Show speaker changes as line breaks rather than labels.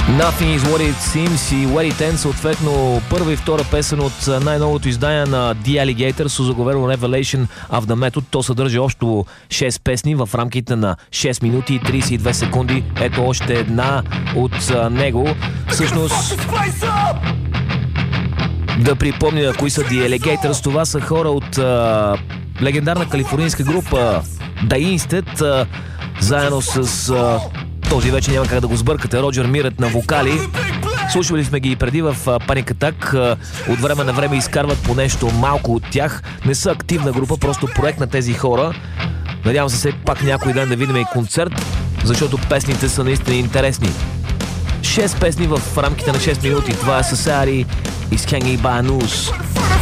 Nothing is what it seems и What it ends, съответно първа и втора песен от най-новото издание на The Alligator с озаглавено Revelation of the Method. То съдържа общо 6 песни в рамките на 6 минути и 32 секунди. Ето още една от него. Всъщност, да припомня кои са The Alligators. Това са хора от легендарна калифорнийска група The Insted, заедно с този вече няма как да го сбъркате, Роджер Мирет на вокали. Слушали сме ги и преди в Panic Attack. От време на време изкарват по нещо малко от тях. Не са активна група, просто проект на тези хора. Надявам се все пак някой ден да видим и концерт, защото песните са наистина интересни. 6 песни в рамките на 6 минути. Това е Society is Hanging by a Noose.